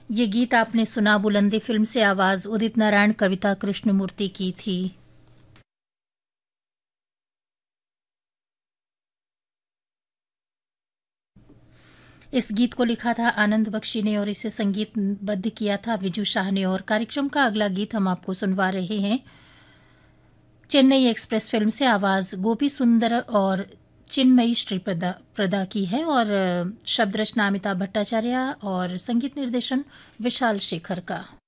ये गीत आपने सुना बुलंदी फिल्म से। आवाज उदित नारायण कविता कृष्णमूर्ति की थी। इस गीत को लिखा था आनंद बख्शी ने और इसे संगीतबद्ध किया था विजू शाह ने। और कार्यक्रम का अगला गीत हम आपको सुनवा रहे हैं चेन्नई एक्सप्रेस फिल्म से। आवाज गोपी सुंदर और चिन्मयी प्रदा की है और शब्द रचना अमिताभ भट्टाचार्य और संगीत निर्देशन विशाल शेखर का।